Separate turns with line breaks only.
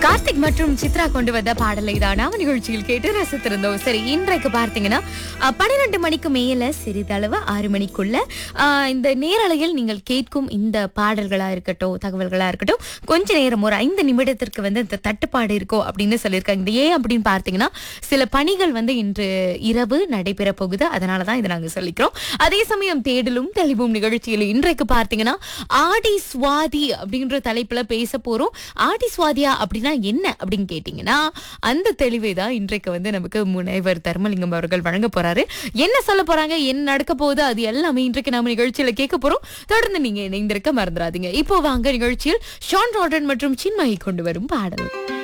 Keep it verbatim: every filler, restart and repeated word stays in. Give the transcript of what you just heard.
கார்த்திக் மற்றும் சித்ரா கொண்டு வந்த பாடலை தான் நாம நிகழ்ச்சியில் கேட்டு ரசித்திருந்தோம். சரி, இன்றைக்கு பார்த்தீங்கன்னா அஹ், பன்னிரண்டு மணிக்கு மேல சிறிதளவு ஆறு மணிக்குள்ள அஹ், இந்த நேரலையில் நீங்கள் கேட்கும் இந்த பாடல்களா இருக்கட்டும், தகவல்களா இருக்கட்டும், கொஞ்ச நேரம் ஒரு ஐந்து நிமிடத்திற்கு வந்து இந்த தட்டுப்பாடு இருக்கோ அப்படின்னு சொல்லியிருக்காங்க. இது ஏன் அப்படின்னு பார்த்தீங்கன்னா, சில பணிகள் வந்து இன்று இரவு நடைபெற போகுது. அதனாலதான் இதை நாங்க சொல்லிக்கிறோம். அதே சமயம் தேடலும் தெளிவும் நிகழ்ச்சியில் இன்றைக்கு பார்த்தீங்கன்னா ஆடி சுவாதி அப்படின்ற தலைப்புல பேச போறோம். ஆடி சுவாதியா அப்படின்னா என்ன அப்படின்னு கேட்டீங்கன்னா, அந்த தெளிவை தான் இன்றைக்கு வந்து நமக்கு முனைவர் தர்மலிங்கம் அவர்கள் வழங்க போறாரு. என்ன சொல்ல போறாங்க, என்ன நடக்க போகுது, அது எல்லாமே இன்றைக்கு நாம நிகழ்ச்சியில கேட்க போறோம். தொடர்ந்து நீங்க இணைந்திருக்க மறந்துடாதீங்க. இப்போ வாங்க நிகழ்ச்சியில் ஷான் ராடன் மற்றும் சின்மயி கொண்டு வரும் பாடல்.